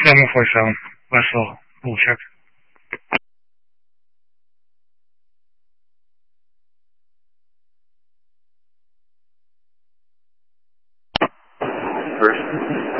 节目回声，Vessel 5 check. First.